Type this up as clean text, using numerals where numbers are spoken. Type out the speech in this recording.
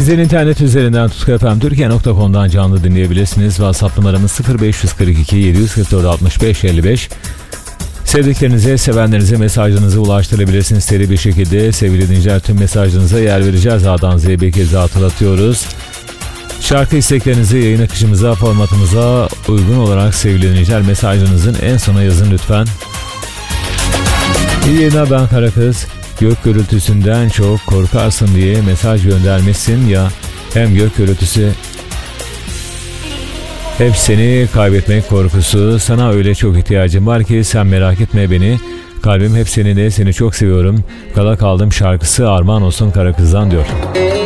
Bizleri internet üzerinden tutkafm.Türkiye.com'dan canlı dinleyebilirsiniz. WhatsApp numaramız 0542 744 65 55. Sevdiklerinize, sevenlerinize mesajlarınızı ulaştırabilirsiniz seri bir şekilde. Sevgili dinleyiciler, tüm mesajlarınıza yer vereceğiz. A'dan Z'ye bir kez daha hatırlatıyoruz. Şarkı isteklerinizi yayın akışımıza, formatımıza uygun olarak sevgili dinleyiciler mesajlarınızın en sona yazın lütfen. İyi yayınlar, ben Karakız. Gök gürültüsünden çok korkarsın diye mesaj göndermişsin ya, hem gök gürültüsü hep seni kaybetmek korkusu. Sana öyle çok ihtiyacım var ki sen merak etme beni. Kalbim hep seninle, seni çok seviyorum. Kala kaldım şarkısı armağan olsun Karakız'dan diyor.